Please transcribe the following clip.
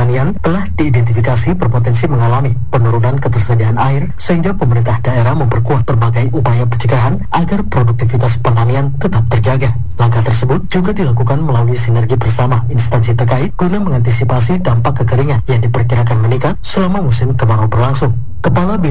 pertanian telah diidentifikasi berpotensi mengalami penurunan ketersediaan air, sehingga pemerintah daerah memperkuat berbagai upaya pencegahan agar produktivitas pertanian tetap terjaga. Langkah tersebut juga dilakukan melalui sinergi bersama instansi terkait guna mengantisipasi dampak kekeringan yang diperkirakan meningkat selama musim kemarau berlangsung. Kepala